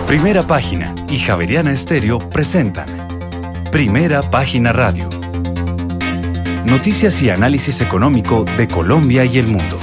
Primera Página y Javeriana Estéreo presentan Primera Página Radio. Noticias y análisis económico de Colombia y el mundo.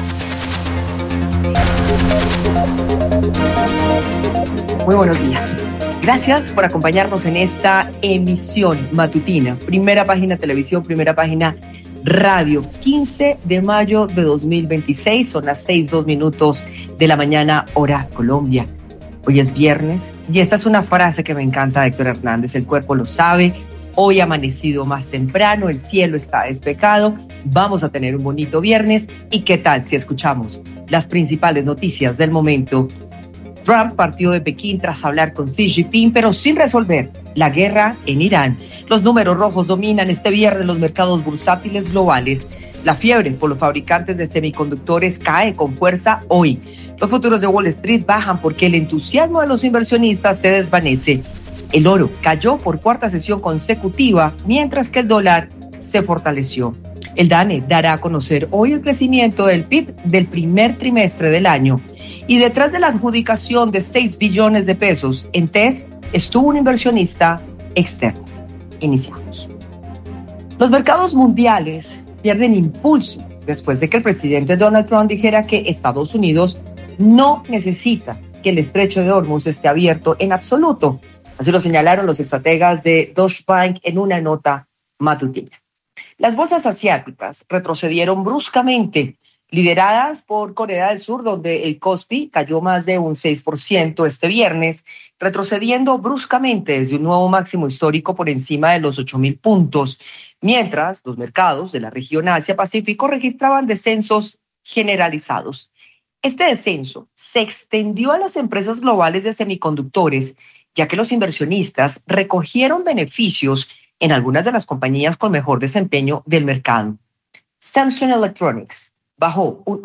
Muy buenos días. Gracias por acompañarnos en esta emisión matutina. Primera Página Televisión, Primera Página Radio. 15 de mayo de 2026, son las 6:02 de la mañana, hora Colombia. Hoy es viernes y esta es una frase que me encanta de Héctor Hernández. El cuerpo lo sabe. Hoy ha amanecido más temprano, el cielo está despejado, vamos a tener un bonito viernes. ¿Y qué tal si escuchamos las principales noticias del momento? Trump partió de Pekín tras hablar con Xi Jinping, pero sin resolver la guerra en Irán. Los números rojos dominan este viernes los mercados bursátiles globales. La fiebre por los fabricantes de semiconductores cae con fuerza hoy. Los futuros de Wall Street bajan porque el entusiasmo de los inversionistas se desvanece. El oro cayó por cuarta sesión consecutiva, mientras que el dólar se fortaleció. El DANE dará a conocer hoy el crecimiento del PIB del primer trimestre del año. Y detrás de la adjudicación de 6 billones de pesos en TES estuvo un inversionista externo. Iniciamos. Los mercados mundiales pierden impulso después de que el presidente Donald Trump dijera que Estados Unidos no necesita que el estrecho de Hormuz esté abierto en absoluto. Así lo señalaron los estrategas de Deutsche Bank en una nota matutina. Las bolsas asiáticas retrocedieron bruscamente, lideradas por Corea del Sur, donde el Kospi cayó más de un 6% este viernes, retrocediendo bruscamente desde un nuevo máximo histórico por encima de los 8.000 puntos, mientras los mercados de la región Asia-Pacífico registraban descensos generalizados. Este descenso se extendió a las empresas globales de semiconductores, ya que los inversionistas recogieron beneficios en algunas de las compañías con mejor desempeño del mercado. Samsung Electronics bajó un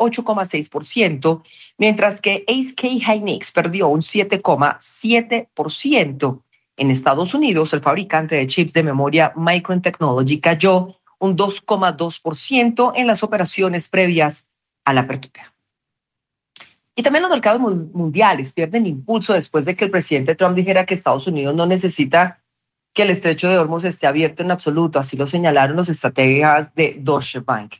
8,6%, mientras que SK Hynix perdió un 7,7%. En Estados Unidos, el fabricante de chips de memoria Micron Technology cayó un 2,2% en las operaciones previas a la apertura. Y también los mercados mundiales pierden impulso después de que el presidente Trump dijera que Estados Unidos no necesita que el estrecho de Hormuz esté abierto en absoluto. Así lo señalaron los estrategas de Deutsche Bank.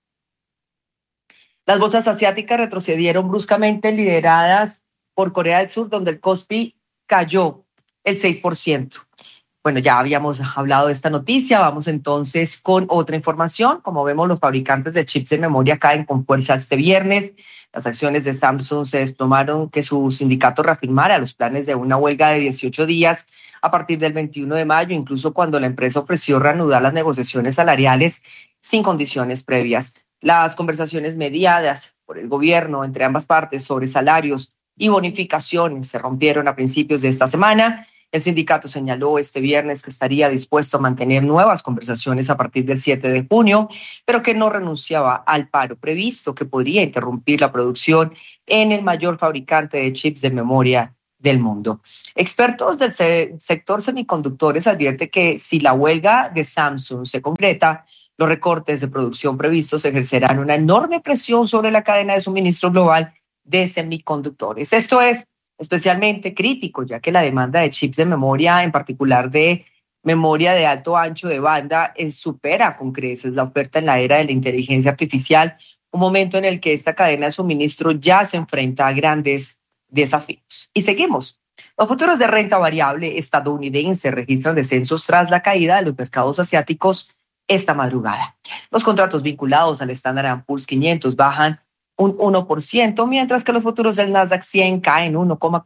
Las bolsas asiáticas retrocedieron bruscamente, lideradas por Corea del Sur, donde el Kospi cayó el 6%. Bueno, ya habíamos hablado de esta noticia, vamos entonces con otra información. Como vemos, los fabricantes de chips de memoria caen con fuerza este viernes. Las acciones de Samsung se desplomaron que su sindicato reafirmara los planes de una huelga de 18 días a partir del 21 de mayo, incluso cuando la empresa ofreció reanudar las negociaciones salariales sin condiciones previas. Las conversaciones mediadas por el gobierno entre ambas partes sobre salarios y bonificaciones se rompieron a principios de esta semana. El sindicato señaló este viernes que estaría dispuesto a mantener nuevas conversaciones a partir del 7 de junio, pero que no renunciaba al paro previsto que podría interrumpir la producción en el mayor fabricante de chips de memoria del mundo. Expertos del sector semiconductores advierten que si la huelga de Samsung se concreta, los recortes de producción previstos ejercerán una enorme presión sobre la cadena de suministro global de semiconductores. Esto es especialmente crítico, ya que la demanda de chips de memoria, en particular de memoria de alto ancho de banda, supera con creces la oferta en la era de la inteligencia artificial, un momento en el que esta cadena de suministro ya se enfrenta a grandes desafíos. Y seguimos. Los futuros de renta variable estadounidense registran descensos tras la caída de los mercados asiáticos esta madrugada. Los contratos vinculados al Standard & Poor's 500 bajan un 1%, mientras que los futuros del Nasdaq 100 caen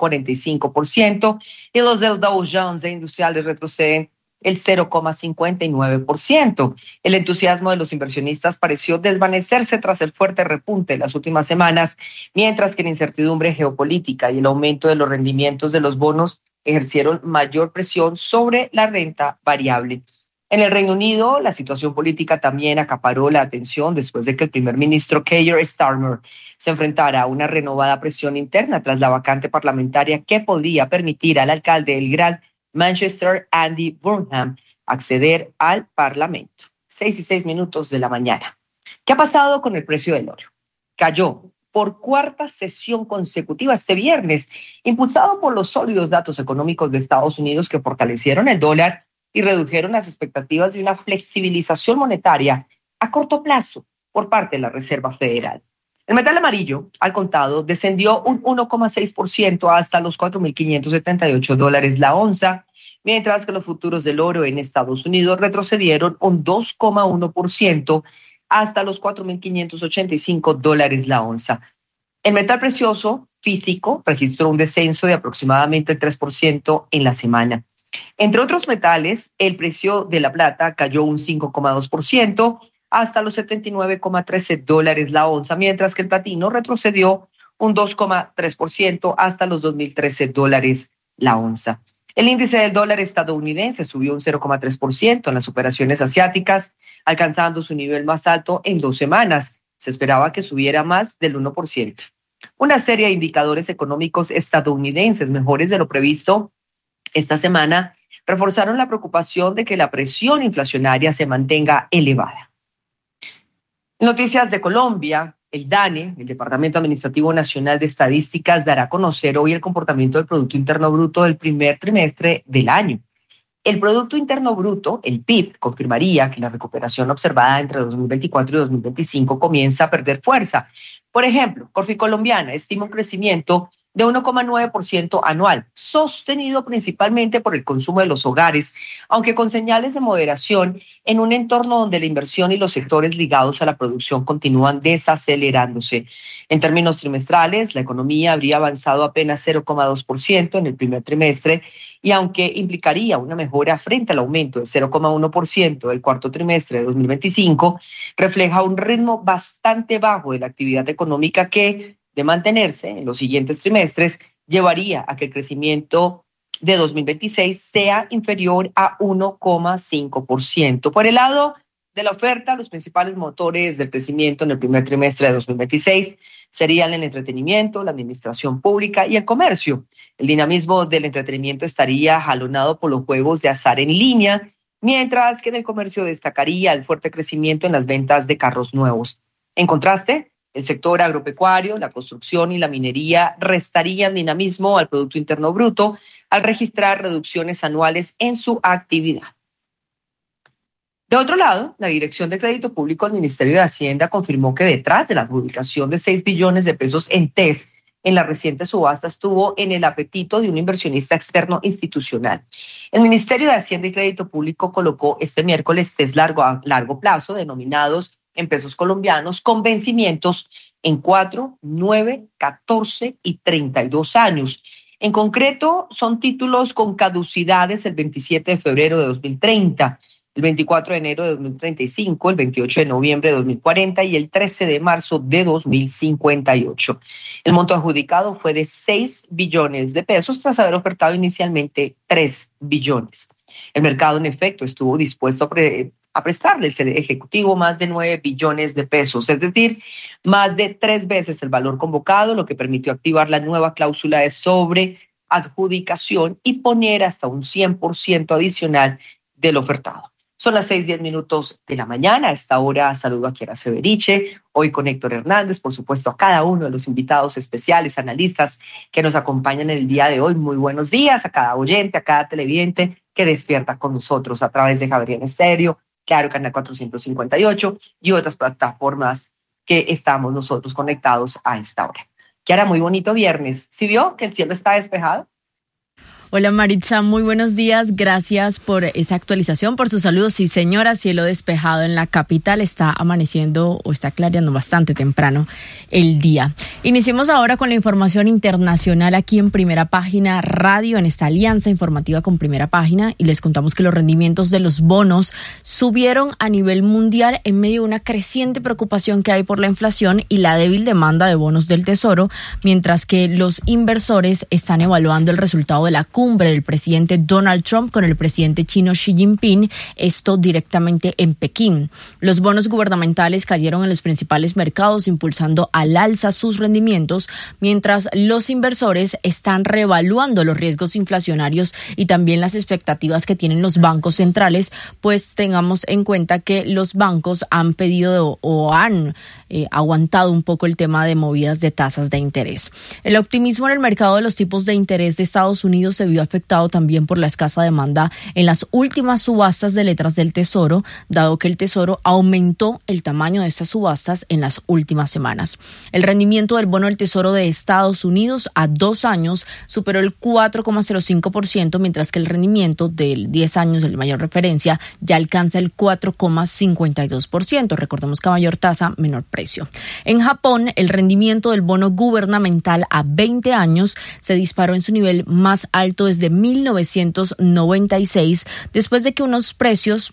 1,45% y los del Dow Jones de industriales retroceden el 0,59%. El entusiasmo de los inversionistas pareció desvanecerse tras el fuerte repunte de las últimas semanas, mientras que la incertidumbre geopolítica y el aumento de los rendimientos de los bonos ejercieron mayor presión sobre la renta variable. En el Reino Unido, la situación política también acaparó la atención después de que el primer ministro Keir Starmer se enfrentara a una renovada presión interna tras la vacante parlamentaria que podría permitir al alcalde del Gran Manchester, Andy Burnham, acceder al Parlamento. 6:06 de la mañana. ¿Qué ha pasado con el precio del oro? Cayó por cuarta sesión consecutiva este viernes, impulsado por los sólidos datos económicos de Estados Unidos que fortalecieron el dólar y redujeron las expectativas de una flexibilización monetaria a corto plazo por parte de la Reserva Federal. El metal amarillo, al contado, descendió un 1,6% hasta los $4,578 la onza, mientras que los futuros del oro en Estados Unidos retrocedieron un 2,1% hasta los $4,585 la onza. El metal precioso físico registró un descenso de aproximadamente 3% en la semana. Entre otros metales, el precio de la plata cayó un 5,2% hasta los $79,13 la onza, mientras que el platino retrocedió un 2,3% hasta los $2,013 la onza. El índice del dólar estadounidense subió un 0,3% en las operaciones asiáticas, alcanzando su nivel más alto en 2 semanas. Se esperaba que subiera más del 1%. Una serie de indicadores económicos estadounidenses mejores de lo previsto esta semana reforzaron la preocupación de que la presión inflacionaria se mantenga elevada. Noticias de Colombia. El DANE, el Departamento Administrativo Nacional de Estadísticas, dará a conocer hoy el comportamiento del Producto Interno Bruto del primer trimestre del año. El Producto Interno Bruto, el PIB, confirmaría que la recuperación observada entre 2024 y 2025 comienza a perder fuerza. Por ejemplo, Corficolombiana estima un crecimiento de 1,9% anual, sostenido principalmente por el consumo de los hogares, aunque con señales de moderación en un entorno donde la inversión y los sectores ligados a la producción continúan desacelerándose. En términos trimestrales, la economía habría avanzado apenas 0,2% en el primer trimestre, y aunque implicaría una mejora frente al aumento de 0,1% del cuarto trimestre de 2025, refleja un ritmo bastante bajo de la actividad económica que, de mantenerse en los siguientes trimestres, llevaría a que el crecimiento de 2026 sea inferior a 1,5%. Por el lado de la oferta, los principales motores del crecimiento en el primer trimestre de 2026 serían el entretenimiento, la administración pública y el comercio. El dinamismo del entretenimiento estaría jalonado por los juegos de azar en línea, mientras que en el comercio destacaría el fuerte crecimiento en las ventas de carros nuevos. En contraste, el sector agropecuario, la construcción y la minería restarían dinamismo al Producto Interno Bruto al registrar reducciones anuales en su actividad. De otro lado, la Dirección de Crédito Público del Ministerio de Hacienda confirmó que detrás de la adjudicación de 6 billones de pesos en TES en la reciente subasta estuvo en el apetito de un inversionista externo institucional. El Ministerio de Hacienda y Crédito Público colocó este miércoles TES largo plazo denominados en pesos colombianos con vencimientos en 4, 9, 14 y 32 años. En concreto, son títulos con caducidades el 27 de febrero de 2030, el 24 de enero de 2035, el 28 de noviembre de 2040 y el 13 de marzo de 2058. El monto adjudicado fue de 6 billones de pesos tras haber ofertado inicialmente 3 billones. El mercado, en efecto, estuvo dispuesto a prestarle al Ejecutivo más de 9 billones de pesos, es decir, más de 3 veces el valor convocado, lo que permitió activar la nueva cláusula de sobreadjudicación y poner hasta un 100% adicional del ofertado. Son las 6:10 de la mañana. A esta hora saludo a Kiara Severiche, hoy con Héctor Hernández, por supuesto a cada uno de los invitados especiales, analistas que nos acompañan en el día de hoy. Muy buenos días a cada oyente, a cada televidente que despierta con nosotros a través de Javeriana Estéreo, Claro, Canal 458 y otras plataformas que estamos nosotros conectados a esta hora. Kiara, muy bonito viernes. ¿Sí vio que el cielo está despejado? Hola Maritza, muy buenos días, gracias por esa actualización, por sus saludos. Sí señora, cielo despejado en la capital, está amaneciendo o está clareando bastante temprano el día. Iniciemos ahora con la información internacional aquí en Primera Página Radio, en esta alianza informativa con Primera Página, y les contamos que los rendimientos de los bonos subieron a nivel mundial en medio de una creciente preocupación que hay por la inflación y la débil demanda de bonos del Tesoro, mientras que los inversores están evaluando el resultado de la cumbre del presidente Donald Trump con el presidente chino Xi Jinping, esto directamente en Pekín. Los bonos gubernamentales cayeron en los principales mercados, impulsando al alza sus rendimientos, mientras los inversores están reevaluando los riesgos inflacionarios y también las expectativas que tienen los bancos centrales, pues tengamos en cuenta que los bancos han pedido o han aguantado un poco el tema de movidas de tasas de interés. El optimismo en el mercado de los tipos de interés de Estados Unidos se vio afectado también por la escasa demanda en las últimas subastas de letras del Tesoro, dado que el Tesoro aumentó el tamaño de estas subastas en las últimas semanas. El rendimiento del bono del Tesoro de Estados Unidos a 2 años superó el 4,05%, mientras que el rendimiento del 10 años, de mayor referencia, ya alcanza el 4,52%. Recordemos que a mayor tasa, menor precio. En Japón, el rendimiento del bono gubernamental a 20 años se disparó en su nivel más alto desde 1996, después de que unos precios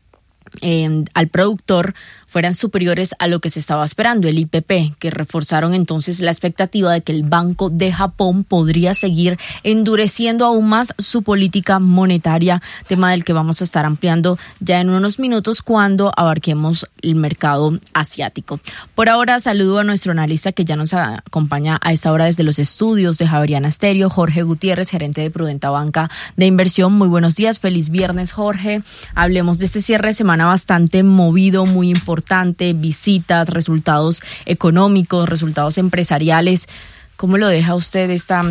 al productor fueran superiores a lo que se estaba esperando, el IPP, que reforzaron entonces la expectativa de que el Banco de Japón podría seguir endureciendo aún más su política monetaria, tema del que vamos a estar ampliando ya en unos minutos cuando abarquemos el mercado asiático. Por ahora saludo a nuestro analista que ya nos acompaña a esta hora desde los estudios de Javeriana Estéreo, Jorge Gutiérrez, gerente de Prudenta Banca de Inversión. Muy buenos días, feliz viernes, Jorge. Hablemos de este cierre de semana bastante movido, muy importante, visitas, resultados económicos, resultados empresariales. ¿Cómo lo deja usted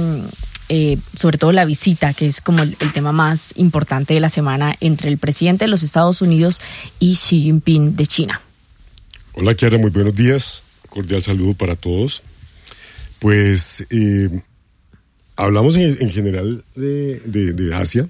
sobre todo la visita, que es como el tema más importante de la semana entre el presidente de los Estados Unidos y Xi Jinping de China? Hola, Kiara, muy buenos días. Cordial saludo para todos. Pues hablamos en general de Asia.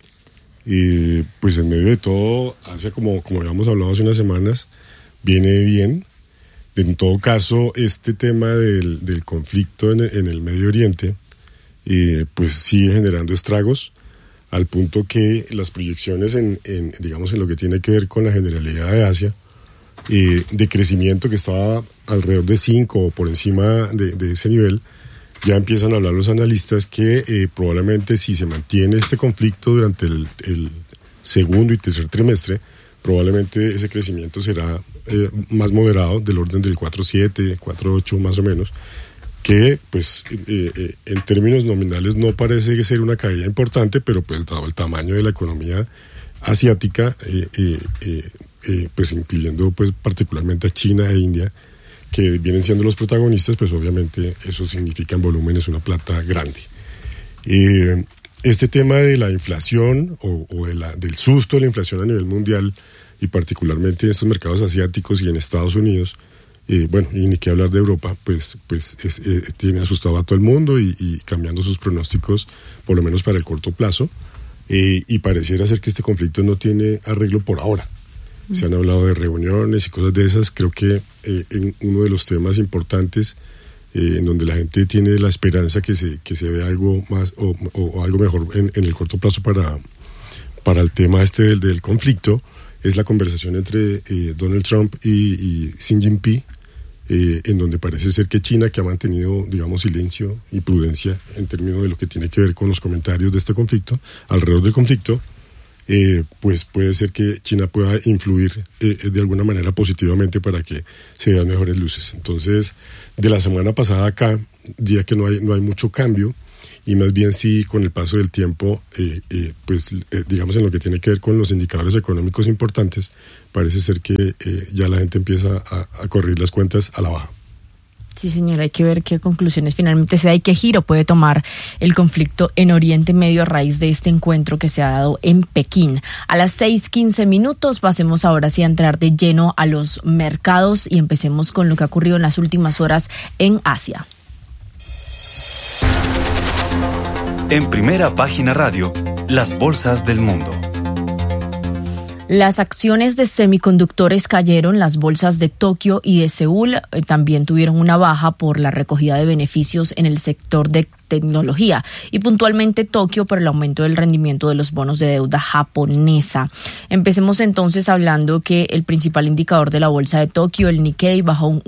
Pues en medio de todo, Asia, como habíamos hablado hace unas semanas, viene bien. En todo caso, este tema del conflicto en el Medio Oriente pues sigue generando estragos, al punto que las proyecciones en lo que tiene que ver con la generalidad de Asia, de crecimiento que estaba alrededor de 5 o por encima de ese nivel, ya empiezan a hablar los analistas que probablemente si se mantiene este conflicto durante el segundo y tercer trimestre, probablemente ese crecimiento será más moderado, del orden del 4.7, 4.8 más o menos, que pues en términos nominales no parece ser una caída importante, pero pues dado el tamaño de la economía asiática, pues incluyendo pues particularmente a China e India, que vienen siendo los protagonistas, pues obviamente eso significa en volúmenes una plata grande. Este tema de la inflación o del susto de la inflación a nivel mundial, y particularmente en estos mercados asiáticos y en Estados Unidos, y ni qué hablar de Europa, pues tiene asustado a todo el mundo y cambiando sus pronósticos, por lo menos para el corto plazo, y pareciera ser que este conflicto no tiene arreglo por ahora. Se han hablado de reuniones y cosas de esas. Creo que uno de los temas importantes en donde la gente tiene la esperanza que se vea algo más o algo mejor en el corto plazo para el tema del conflicto, es la conversación entre Donald Trump y Xi Jinping, en donde parece ser que China, que ha mantenido, silencio y prudencia en términos de lo que tiene que ver con los comentarios de este conflicto, alrededor del conflicto, pues puede ser que China pueda influir de alguna manera positivamente para que se vean mejores luces. Entonces, de la semana pasada acá, diría que no hay mucho cambio, y más bien sí, con el paso del tiempo, en lo que tiene que ver con los indicadores económicos importantes, parece ser que ya la gente empieza a correr las cuentas a la baja. Sí, señora, hay que ver qué conclusiones finalmente se da y qué giro puede tomar el conflicto en Oriente Medio a raíz de este encuentro que se ha dado en Pekín. A las 6:15, pasemos ahora sí a entrar de lleno a los mercados y empecemos con lo que ha ocurrido en las últimas horas en Asia. En Primera Página Radio, las bolsas del mundo. Las acciones de semiconductores cayeron, las bolsas de Tokio y de Seúl también tuvieron una baja por la recogida de beneficios en el sector de tecnología y puntualmente Tokio por el aumento del rendimiento de los bonos de deuda japonesa. Empecemos entonces hablando que el principal indicador de la bolsa de Tokio, el Nikkei, bajó un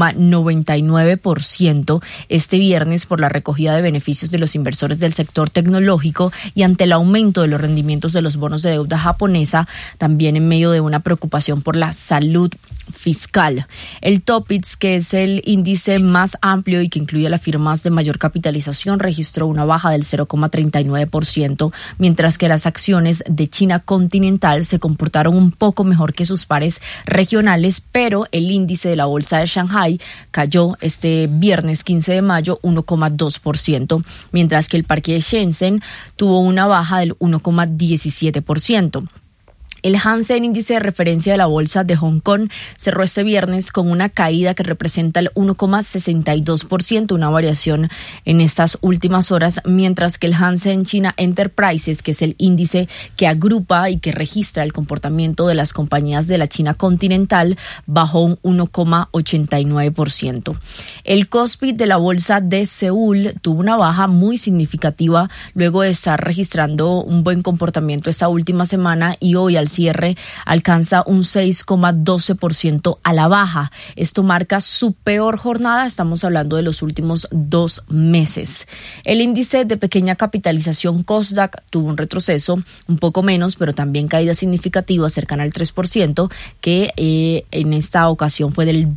1,99% este viernes por la recogida de beneficios de los inversores del sector tecnológico y ante el aumento de los rendimientos de los bonos de deuda japonesa, también en medio de una preocupación por la salud fiscal. El Topix, que es el índice más amplio y que incluye a las firmas de mayor capitalización acción registró una baja del 0,39%, mientras que las acciones de China continental se comportaron un poco mejor que sus pares regionales, pero el índice de la bolsa de Shanghai cayó este viernes 15 de mayo 1,2%, mientras que el parque de Shenzhen tuvo una baja del 1,17%. El Hang Seng, índice de referencia de la bolsa de Hong Kong, cerró este viernes con una caída que representa el 1,62%, una variación en estas últimas horas, mientras que el Hang Seng China Enterprises, que es el índice que agrupa y que registra el comportamiento de las compañías de la China continental, bajó un 1,89%. El Kospi de la bolsa de Seúl tuvo una baja muy significativa luego de estar registrando un buen comportamiento esta última semana y hoy al cierre alcanza un 6,12% a la baja. Esto marca su peor jornada, estamos hablando de los últimos 2 meses. El índice de pequeña capitalización Kosdaq tuvo un retroceso, un poco menos, pero también caída significativa cercana al 3%, que en esta ocasión fue del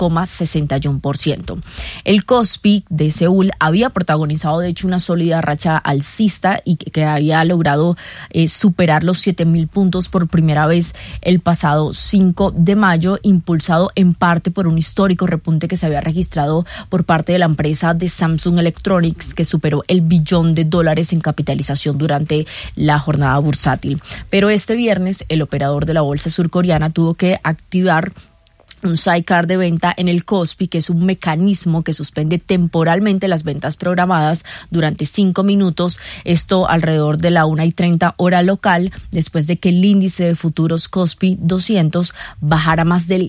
2,61%. El Kospi de Seúl había protagonizado de hecho una sólida racha alcista y que había logrado superar los 7.000 puntos por primera vez el pasado 5 de mayo, impulsado en parte por un histórico repunte que se había registrado por parte de la empresa de Samsung Electronics, que superó el $1 billón en capitalización durante la jornada bursátil. Pero este viernes el operador de la bolsa surcoreana tuvo que activar un sidecar de venta en el Kospi, que es un mecanismo que suspende temporalmente las ventas programadas durante 5 minutos, esto alrededor de la 1:30 hora local, después de que el índice de futuros Kospi 200 bajara más del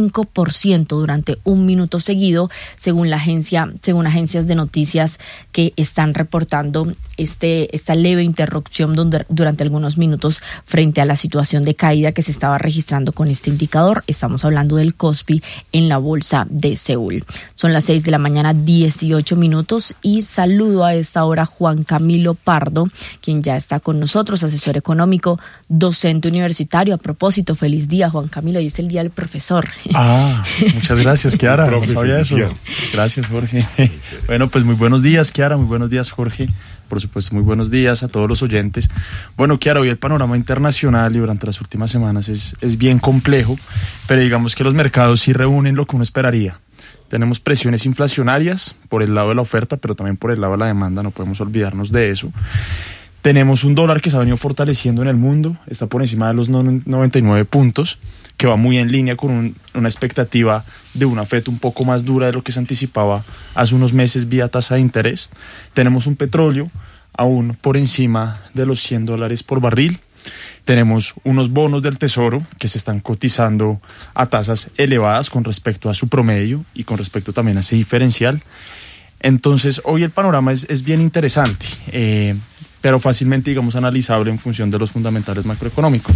5% durante 1 minuto seguido, según agencias de noticias que están reportando esta leve interrupción durante algunos minutos frente a la situación de caída que se estaba registrando con este indicador. Estamos hablando del Kospi en la bolsa de Seúl. Son las 6 de la mañana, 18 minutos, y saludo a esta hora a Juan Camilo Pardo, quien ya está con nosotros, asesor económico, docente universitario. A propósito, feliz día, Juan Camilo, hoy es el día del profesor. Muchas gracias, Kiara. No sabía eso. Gracias, Jorge. Bueno, pues muy buenos días, Kiara, muy buenos días, Jorge. Por supuesto, muy buenos días a todos los oyentes. Bueno, Kiara, hoy el panorama internacional y durante las últimas semanas es bien complejo, pero digamos que los mercados sí reúnen lo que uno esperaría. Tenemos presiones inflacionarias por el lado de la oferta, pero también por el lado de la demanda, no podemos olvidarnos de eso. Tenemos un dólar que se ha venido fortaleciendo en el mundo, está por encima de los 99 puntos, que va muy en línea con una expectativa de una Fed un poco más dura de lo que se anticipaba hace unos meses vía tasa de interés. Tenemos un petróleo aún por encima de los $100 por barril. Tenemos unos bonos del Tesoro que se están cotizando a tasas elevadas con respecto a su promedio y con respecto también a ese diferencial. Entonces, hoy el panorama es bien interesante, pero fácilmente, digamos, analizable en función de los fundamentales macroeconómicos.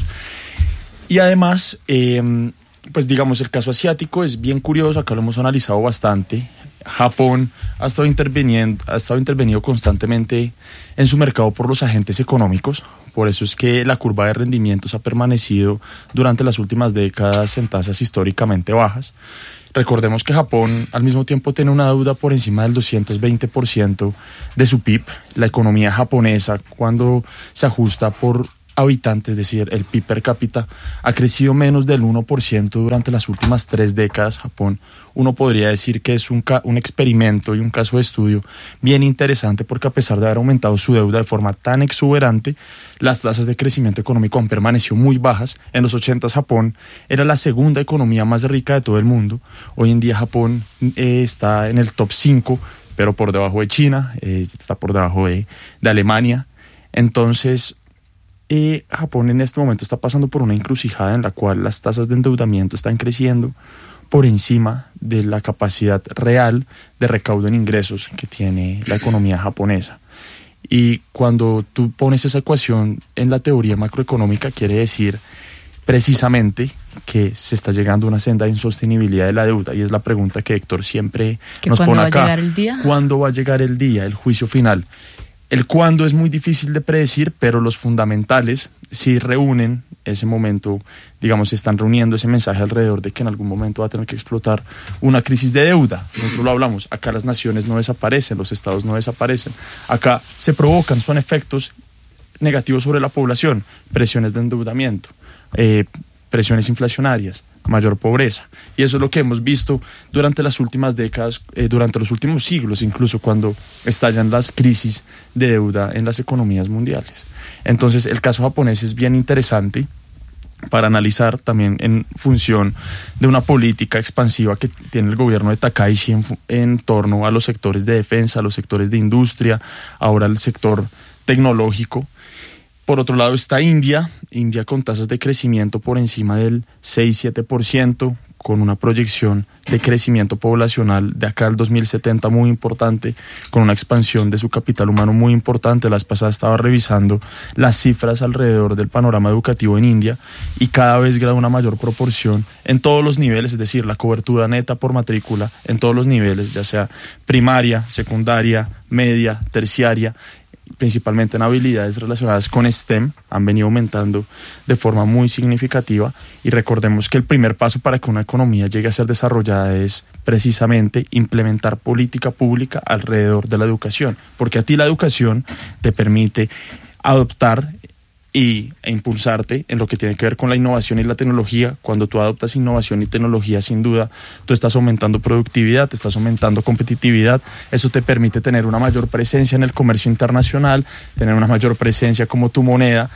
Y además, pues digamos, el caso asiático es bien curioso, acá lo hemos analizado bastante. Japón ha estado intervenido constantemente en su mercado por los agentes económicos, por eso es que la curva de rendimientos ha permanecido durante las últimas décadas en tasas históricamente bajas. Recordemos que Japón al mismo tiempo tiene una deuda por encima del 220% de su PIB. La economía japonesa, cuando se ajusta por habitantes, es decir, el PIB per cápita, ha crecido menos del 1% durante las últimas 3 décadas. Japón, uno podría decir que es un experimento y un caso de estudio bien interesante, porque a pesar de haber aumentado su deuda de forma tan exuberante, las tasas de crecimiento económico han permanecido muy bajas. En los 80 Japón era la segunda economía más rica de todo el mundo. Hoy en día Japón está en el top 5, pero por debajo de China, está por debajo de Alemania. Entonces, Japón en este momento está pasando por una encrucijada en la cual las tasas de endeudamiento están creciendo por encima de la capacidad real de recaudo en ingresos que tiene la economía japonesa. Y cuando tú pones esa ecuación en la teoría macroeconómica, quiere decir precisamente que se está llegando a una senda de insostenibilidad de la deuda, y es la pregunta que Héctor siempre nos pone acá. ¿Cuándo va a llegar el día? ¿Cuándo va a llegar el día, el juicio final? El cuándo es muy difícil de predecir, pero los fundamentales sí reúnen ese momento, digamos, se están reuniendo ese mensaje alrededor de que en algún momento va a tener que explotar una crisis de deuda. Nosotros lo hablamos, acá las naciones no desaparecen, los estados no desaparecen, acá se provocan, son efectos negativos sobre la población, presiones de endeudamiento, presiones inflacionarias, mayor pobreza. Y eso es lo que hemos visto durante las últimas décadas, durante los últimos siglos, incluso cuando estallan las crisis de deuda en las economías mundiales. Entonces, el caso japonés es bien interesante para analizar también en función de una política expansiva que tiene el gobierno de Takaichi en torno a los sectores de defensa, a los sectores de industria, ahora el sector tecnológico. Por otro lado está India con tasas de crecimiento por encima del 6-7%, con una proyección de crecimiento poblacional de acá al 2070 muy importante, con una expansión de su capital humano muy importante. La vez pasada estaba revisando las cifras alrededor del panorama educativo en India y cada vez graba una mayor proporción en todos los niveles, es decir, la cobertura neta por matrícula en todos los niveles, ya sea primaria, secundaria, media, terciaria, principalmente en habilidades relacionadas con STEM, han venido aumentando de forma muy significativa. Y recordemos que el primer paso para que una economía llegue a ser desarrollada es precisamente implementar política pública alrededor de la educación, porque a ti la educación te permite adoptar e impulsarte en lo que tiene que ver con la innovación y la tecnología. Cuando tú adoptas innovación y tecnología, sin duda, tú estás aumentando productividad, te estás aumentando competitividad. Eso te permite tener una mayor presencia en el comercio internacional, tener una mayor presencia como tu moneda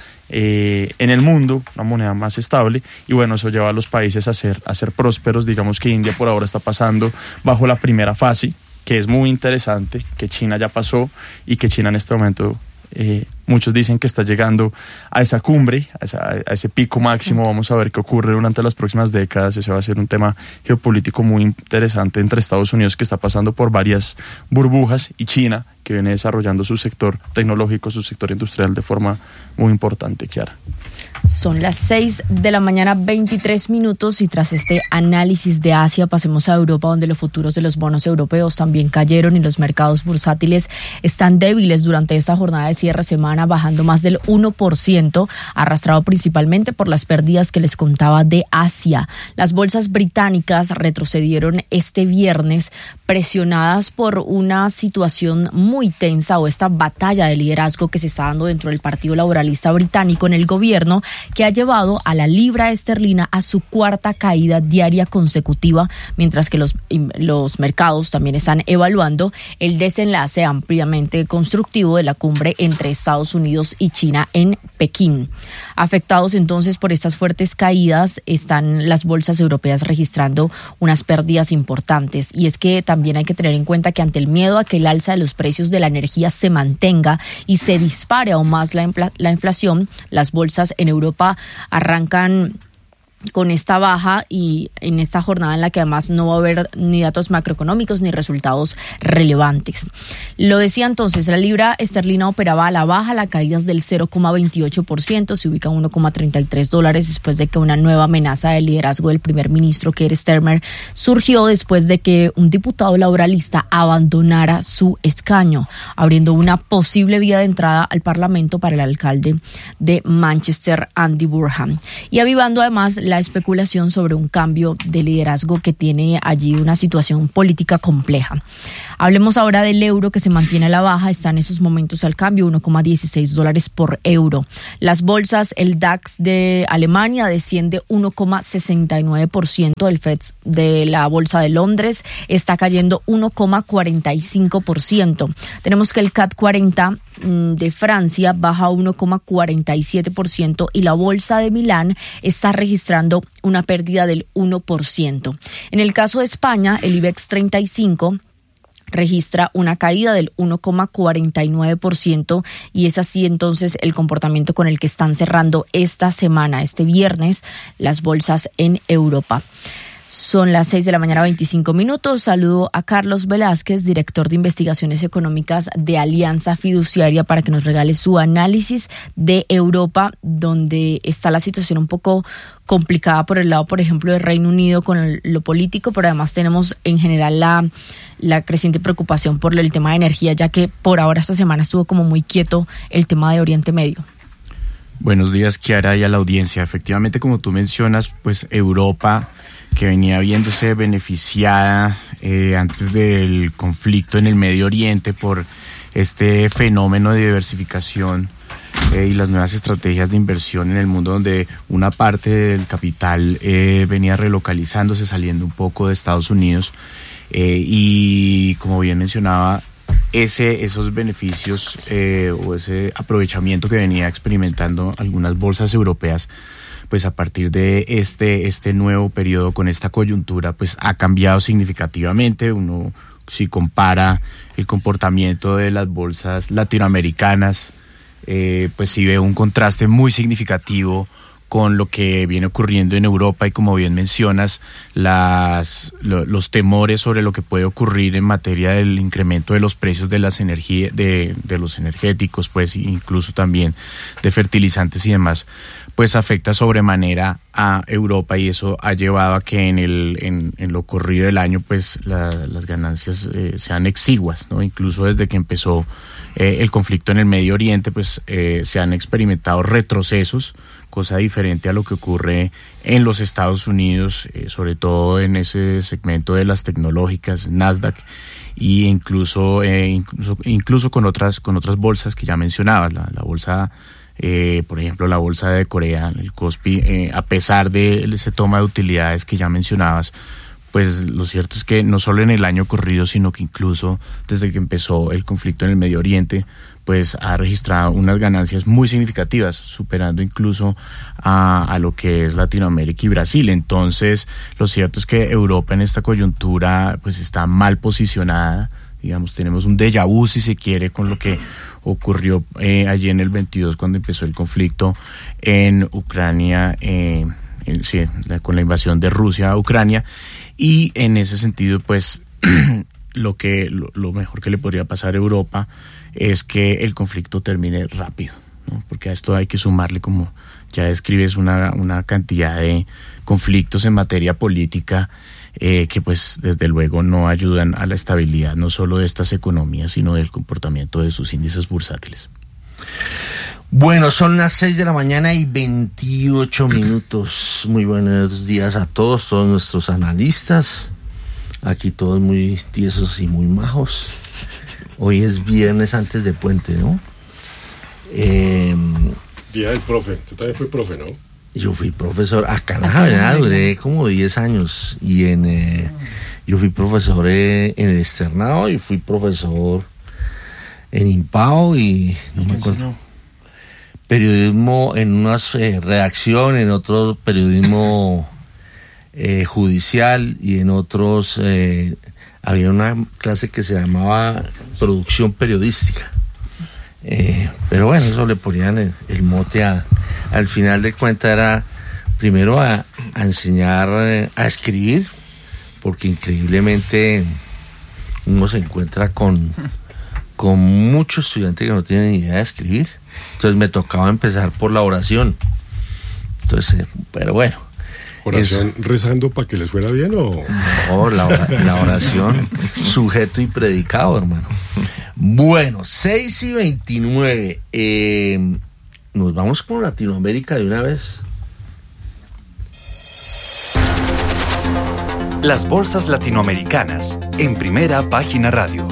en el mundo, una moneda más estable, y bueno, eso lleva a los países a ser prósperos. Digamos que India por ahora está pasando bajo la primera fase, que es muy interesante, que China ya pasó y que China en este momento muchos dicen que está llegando a esa cumbre, a ese pico máximo. Vamos a ver qué ocurre durante las próximas décadas. Ese va a ser un tema geopolítico muy interesante entre Estados Unidos, que está pasando por varias burbujas, y China, que viene desarrollando su sector tecnológico, su sector industrial de forma muy importante. Kiara. Son las 6 de la mañana, 23 minutos, y tras este análisis de Asia pasemos a Europa, donde los futuros de los bonos europeos también cayeron y los mercados bursátiles están débiles durante esta jornada de cierre semana, bajando más del 1%, arrastrado principalmente por las pérdidas que les contaba de Asia. Las bolsas británicas retrocedieron este viernes, presionadas por una situación muy tensa, o esta batalla de liderazgo que se está dando dentro del Partido Laboralista británico en el gobierno, que ha llevado a la libra esterlina a su cuarta caída diaria consecutiva, mientras que los mercados también están evaluando el desenlace ampliamente constructivo de la cumbre entre Estados Unidos y China en Pekín. Afectados entonces por estas fuertes caídas, están las bolsas europeas registrando unas pérdidas importantes, y es que también hay que tener en cuenta que ante el miedo a que el alza de los precios de la energía se mantenga y se dispare aún más la inflación, las bolsas en Europa arrancan con esta baja, y en esta jornada en la que además no va a haber ni datos macroeconómicos ni resultados relevantes. Lo decía entonces, la libra esterlina operaba a la baja, la caída es del 0,28%, se ubica en $1,33 después de que una nueva amenaza de liderazgo del primer ministro Keir Starmer surgió después de que un diputado laboralista abandonara su escaño, abriendo una posible vía de entrada al Parlamento para el alcalde de Manchester, Andy Burnham, y avivando además la especulación sobre un cambio de liderazgo que tiene allí una situación política compleja. Hablemos ahora del euro, que se mantiene a la baja, está en esos momentos al cambio $1,16 por euro. Las bolsas, el DAX de Alemania desciende 1,69%, el FED de la bolsa de Londres está cayendo 1,45%. Tenemos que el CAC 40 de Francia baja 1,47% y la bolsa de Milán está registrando una pérdida del 1%. En el caso de España, el IBEX 35 registra una caída del 1,49%, y es así entonces el comportamiento con el que están cerrando esta semana, este viernes, las bolsas en Europa. Son las 6 de la mañana, 25 minutos. Saludo a Carlos Velázquez, director de Investigaciones Económicas de Alianza Fiduciaria, para que nos regale su análisis de Europa, donde está la situación un poco complicada por el lado, por ejemplo, del Reino Unido con lo político, pero además tenemos en general la creciente preocupación por el tema de energía, ya que por ahora esta semana estuvo como muy quieto el tema de Oriente Medio. Buenos días, Kiara, y a la audiencia. Efectivamente, como tú mencionas, pues Europa, que venía viéndose beneficiada antes del conflicto en el Medio Oriente por este fenómeno de diversificación y las nuevas estrategias de inversión en el mundo, donde una parte del capital venía relocalizándose, saliendo un poco de Estados Unidos, y como bien mencionaba, esos beneficios o ese aprovechamiento que venía experimentando algunas bolsas europeas, pues a partir de este nuevo periodo con esta coyuntura, pues ha cambiado significativamente. Uno, si compara el comportamiento de las bolsas latinoamericanas, pues sí ve un contraste muy significativo con lo que viene ocurriendo en Europa, y como bien mencionas, los temores sobre lo que puede ocurrir en materia del incremento de los precios de las energías, de los energéticos, pues incluso también de fertilizantes y demás, pues afecta sobremanera a Europa, y eso ha llevado a que en lo corrido del año pues las ganancias sean exiguas, ¿no? Incluso desde que empezó el conflicto en el Medio Oriente, pues se han experimentado retrocesos, cosa diferente a lo que ocurre en los Estados Unidos, sobre todo en ese segmento de las tecnológicas, Nasdaq, y incluso con otras bolsas que ya mencionabas, la bolsa, por ejemplo, la bolsa de Corea, el Kospi, a pesar de ese toma de utilidades que ya mencionabas, pues lo cierto es que no solo en el año corrido, sino que incluso desde que empezó el conflicto en el Medio Oriente, pues ha registrado unas ganancias muy significativas, superando incluso a lo que es Latinoamérica y Brasil. Entonces, lo cierto es que Europa en esta coyuntura pues está mal posicionada. Digamos, tenemos un déjà vu, si se quiere, con lo que ocurrió allí en el 22, cuando empezó el conflicto en Ucrania, con la invasión de Rusia a Ucrania. Y en ese sentido, pues lo mejor que le podría pasar a Europa es que el conflicto termine rápido, ¿no? Porque a esto hay que sumarle, como ya describes, una cantidad de conflictos en materia política que pues desde luego no ayudan a la estabilidad no solo de estas economías, sino del comportamiento de sus índices bursátiles. Bueno, son las 6:28 a.m. Muy buenos días a todos nuestros analistas. Aquí todos muy tiesos y muy majos. Hoy es viernes antes de puente, ¿no? Día del profe. Tú también fui profe, ¿no? Yo fui profesor. Acá en la Javeriana duré como 10 años. Y yo fui profesor en el externado, y fui profesor en Impao, y no me acuerdo. Periodismo en unas redacción, en otro periodismo judicial, y en otros había una clase que se llamaba producción periodística, pero bueno, eso le ponían el mote al final de cuentas era primero a enseñar a escribir, porque increíblemente uno se encuentra con muchos estudiantes que no tienen ni idea de escribir. Entonces me tocaba empezar por la oración. Entonces, pero bueno. ¿Oración rezando para que les fuera bien o...? No, la oración, sujeto y predicado, hermano. Bueno, 6:29. Nos vamos con Latinoamérica de una vez. Las bolsas latinoamericanas en Primera Página Radio.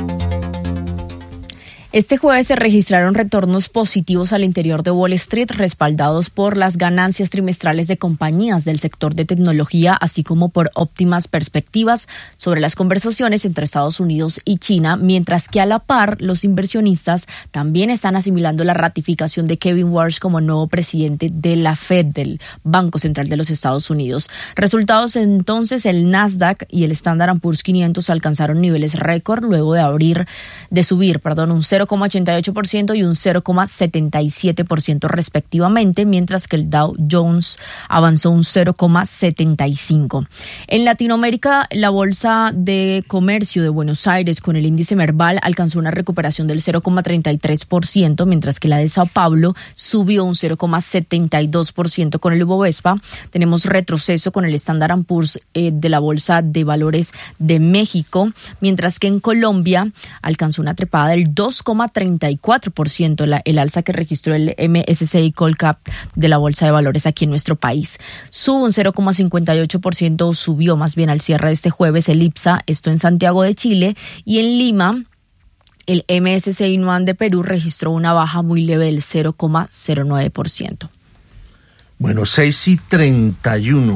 Este jueves se registraron retornos positivos al interior de Wall Street, respaldados por las ganancias trimestrales de compañías del sector de tecnología, así como por óptimas perspectivas sobre las conversaciones entre Estados Unidos y China, mientras que a la par los inversionistas también están asimilando la ratificación de Kevin Warsh como nuevo presidente de la Fed, del Banco Central de los Estados Unidos. Resultados entonces, el Nasdaq y el Standard & Poor's 500 alcanzaron niveles récord luego de subir un 0,88% y un 0,77% respectivamente, mientras que el Dow Jones avanzó un 0,75%. En Latinoamérica, la Bolsa de Comercio de Buenos Aires con el índice Merval alcanzó una recuperación del 0,33%, mientras que la de Sao Paulo subió un 0,72% con el Ibovespa. Tenemos retroceso con el Standard & Poor's de la Bolsa de Valores de México, mientras que en Colombia alcanzó una trepada del 2,5%, 6,34% el alza que registró el MSCI Colcap de la Bolsa de Valores aquí en nuestro país. Sube un 0,58%, subió más bien al cierre de este jueves el IPSA, esto en Santiago de Chile, y en Lima el MSCI Nuam de Perú registró una baja muy leve del 0,09%. Bueno, 6:31.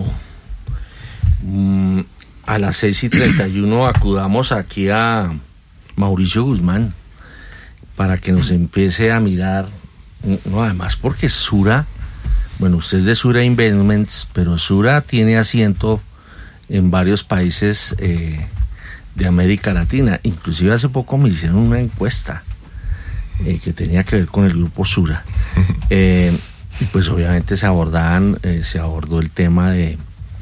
A las 6:31 acudamos aquí a Mauricio Guzmán para que nos empiece a mirar, no, además porque Sura, bueno, usted es de Sura Investments, pero Sura tiene asiento en varios países de América Latina. Inclusive hace poco me hicieron una encuesta que tenía que ver con el grupo Sura. Y pues obviamente se abordó el tema de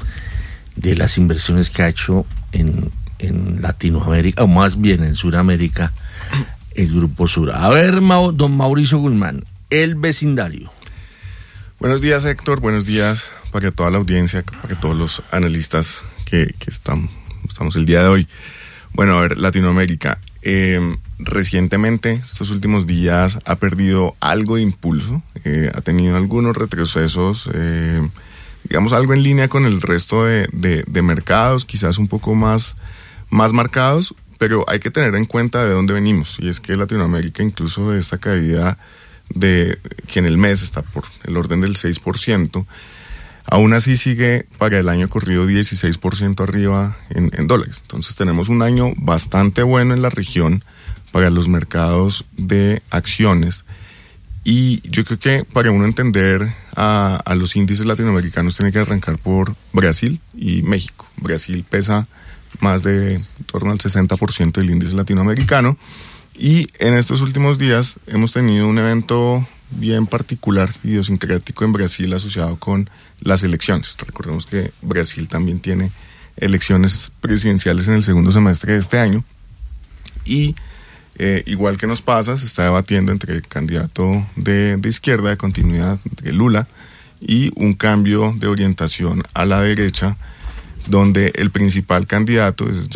las inversiones que ha hecho en Latinoamérica, o más bien en Sudamérica, el grupo Sura. A ver, don Mauricio Guzmán, el vecindario. Buenos días, Héctor, buenos días para toda la audiencia, para todos los analistas que estamos el día de hoy. Bueno, a ver, Latinoamérica, recientemente, estos últimos días, ha perdido algo de impulso, ha tenido algunos retrocesos, digamos algo en línea con el resto de mercados, quizás un poco más marcados, pero hay que tener en cuenta de dónde venimos, y es que Latinoamérica, incluso de esta caída que en el mes está por el orden del 6%, aún así sigue para el año corrido 16% arriba en dólares. Entonces tenemos un año bastante bueno en la región para los mercados de acciones, y yo creo que para uno entender a los índices latinoamericanos tiene que arrancar por Brasil y México. Brasil pesa más de en torno al 60% del índice latinoamericano, y en estos últimos días hemos tenido un evento bien particular, idiosincrático en Brasil, asociado con las elecciones. Recordemos que Brasil también tiene elecciones presidenciales en el segundo semestre de este año, y igual que nos pasa, se está debatiendo entre el candidato de izquierda, de continuidad, entre Lula, y un cambio de orientación a la derecha, donde el principal candidato es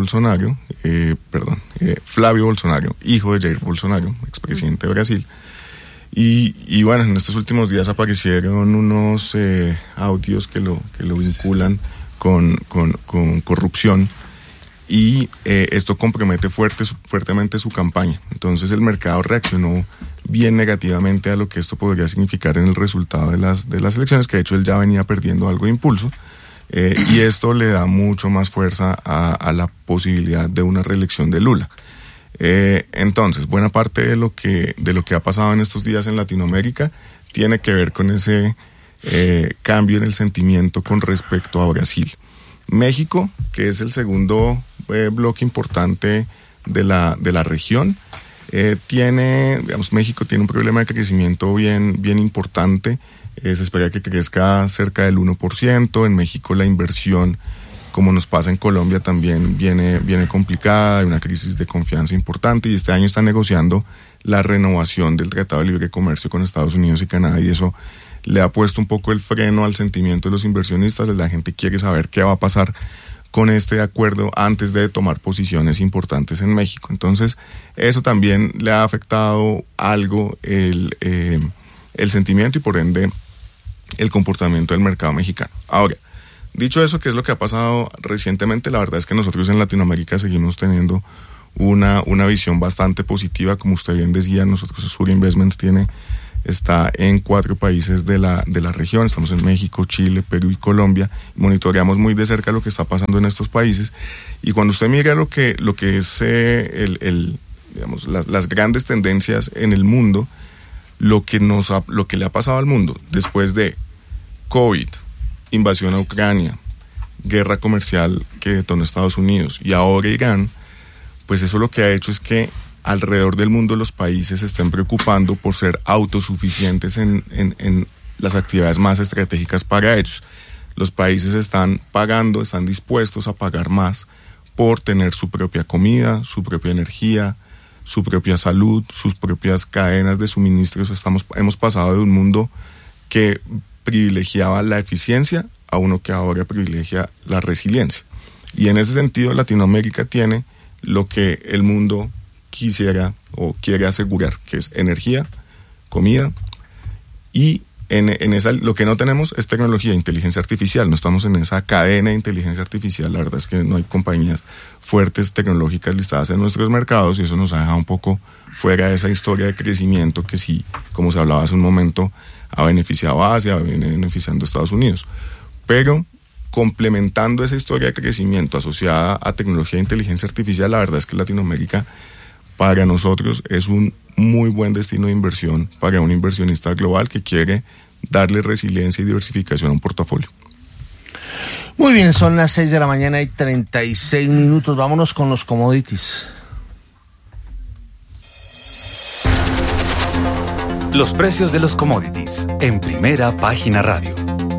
Flávio Bolsonaro, hijo de Jair Bolsonaro, expresidente de Brasil. Y bueno, en estos últimos días aparecieron unos audios que lo vinculan con corrupción, y esto compromete fuertemente su campaña. Entonces el mercado reaccionó bien negativamente a lo que esto podría significar en el resultado de las elecciones, que de hecho él ya venía perdiendo algo de impulso, y esto le da mucho más fuerza a la posibilidad de una reelección de Lula. Entonces, buena parte de lo que ha pasado en estos días en Latinoamérica tiene que ver con ese cambio en el sentimiento con respecto a Brasil. México, que es el segundo bloque importante de la región, México tiene un problema de crecimiento bien importante. Se espera que crezca cerca del 1%. En México la inversión, como nos pasa en Colombia, también viene complicada, hay una crisis de confianza importante, y este año está negociando la renovación del Tratado de Libre Comercio con Estados Unidos y Canadá, y eso le ha puesto un poco el freno al sentimiento de los inversionistas. La gente quiere saber qué va a pasar con este acuerdo antes de tomar posiciones importantes en México. Entonces, eso también le ha afectado algo el sentimiento y por ende el comportamiento del mercado mexicano. Ahora, dicho eso, ¿qué es lo que ha pasado recientemente? La verdad es que nosotros en Latinoamérica seguimos teniendo una visión bastante positiva. Como usted bien decía, nosotros, Sura Investments está en 4 países de la región. Estamos en México, Chile, Perú y Colombia. Monitoreamos muy de cerca lo que está pasando en estos países, y cuando usted mira lo que es las grandes tendencias en el mundo, lo que le ha pasado al mundo después de COVID, invasión a Ucrania, guerra comercial que detonó Estados Unidos y ahora Irán, pues eso lo que ha hecho es que alrededor del mundo los países se estén preocupando por ser autosuficientes en las actividades más estratégicas para ellos. Los países están dispuestos a pagar más por tener su propia comida, su propia energía, su propia salud, sus propias cadenas de suministros. Hemos pasado de un mundo que privilegiaba la eficiencia a uno que ahora privilegia la resiliencia. Y en ese sentido Latinoamérica tiene lo que el mundo quisiera o quiere asegurar, que es energía, comida, y en esa lo que no tenemos es tecnología, inteligencia artificial. No estamos en esa cadena de inteligencia artificial. La verdad es que no hay compañías fuertes tecnológicas listadas en nuestros mercados, y eso nos ha dejado un poco fuera de esa historia de crecimiento que sí, como se hablaba hace un momento, ha beneficiado a Asia, viene beneficiando a Estados Unidos. Pero complementando esa historia de crecimiento asociada a tecnología e inteligencia artificial, la verdad es que Latinoamérica para nosotros es un muy buen destino de inversión para un inversionista global que quiere darle resiliencia y diversificación a un portafolio. Muy bien, son las 6 de la mañana y 36 minutos. Vámonos con los commodities. Los precios de los commodities en Primera Página Radio.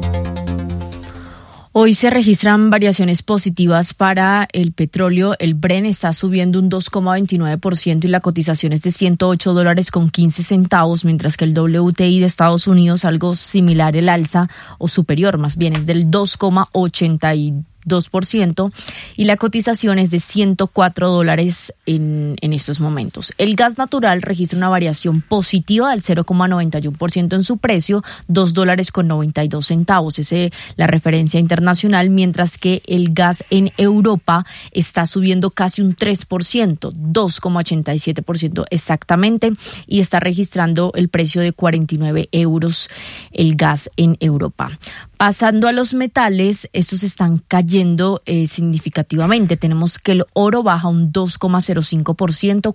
Hoy se registran variaciones positivas para el petróleo. El Brent está subiendo un 2,29% y la cotización es de $108.15, mientras que el WTI de Estados Unidos, algo similar el alza, o superior más bien, es del 2,82%, y la cotización es de $104 en estos momentos. El gas natural registra una variación positiva del 0,91% en su precio, $2.92, es la referencia internacional, mientras que el gas en Europa está subiendo casi un 3%, 2,87% exactamente, y está registrando el precio de 49 euros el gas en Europa. Pasando a los metales, estos están cayendo significativamente. Tenemos que el oro baja un 2,05%,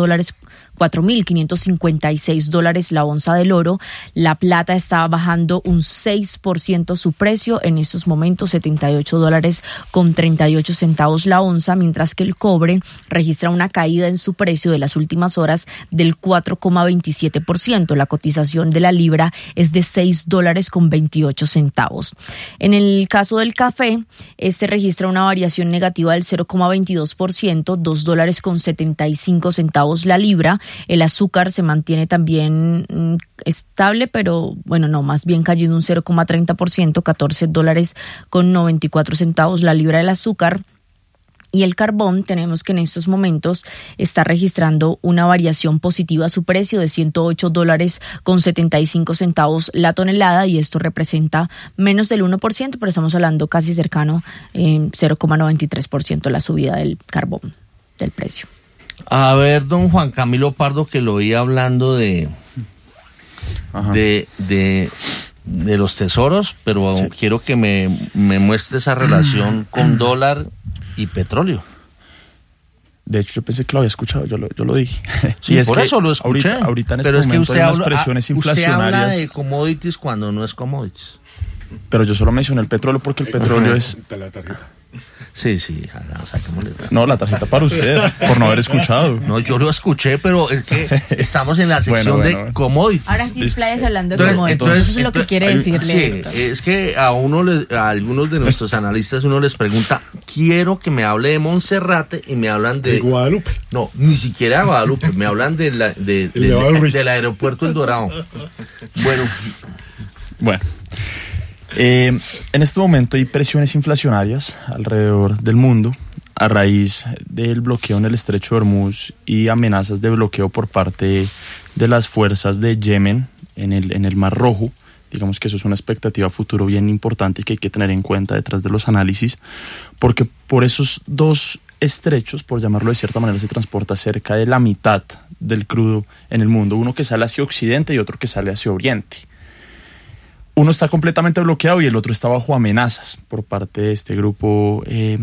$4.556 la onza del oro. La plata está bajando un 6% su precio, en estos momentos $78.38 la onza, mientras que el cobre registra una caída en su precio de las últimas horas del 4,27%. La cotización de la libra es de $6.28. En el caso del café, este registra una variación negativa del 0,22%, $2.75 la libra. El azúcar se mantiene también estable, pero más bien cayendo un 0,30%, $14.94 la libra del azúcar. Y el carbón, tenemos que en estos momentos está registrando una variación positiva a su precio de $108.75 la tonelada, y esto representa menos del 1%, pero estamos hablando casi cercano en 0,93% la subida del carbón, del precio. A ver, don Juan Camilo Pardo, que lo oí hablando de los tesoros, pero sí, quiero que me muestre esa relación con dólar y petróleo. De hecho, yo pensé que lo había escuchado, yo lo dije. Sí, y es por eso lo escuché. Ahorita en este momento hay unas presiones inflacionarias. Usted habla de commodities cuando no es commodities. Pero yo solo mencioné el petróleo porque el petróleo es... La tarjeta. Sí, saquémosle. No, la tarjeta para usted, por no haber escuchado. No, yo lo escuché, pero es que estamos en la sección de commodities. Ahora sí explayas hablando de commodities. Eso es lo que quiere decirle. Sí, es que a algunos de nuestros analistas uno les pregunta, quiero que me hable de Monserrate, y me hablan de Guadalupe. No, ni siquiera de Guadalupe, me hablan del aeropuerto El Dorado. Bueno. En este momento hay presiones inflacionarias alrededor del mundo a raíz del bloqueo en el estrecho de Hormuz y amenazas de bloqueo por parte de las fuerzas de Yemen en el Mar Rojo. Digamos que eso es una expectativa futuro bien importante que hay que tener en cuenta detrás de los análisis, porque por esos dos estrechos, por llamarlo de cierta manera, se transporta cerca de la mitad del crudo en el mundo, uno que sale hacia occidente y otro que sale hacia oriente. Uno está completamente bloqueado y el otro está bajo amenazas por parte de este grupo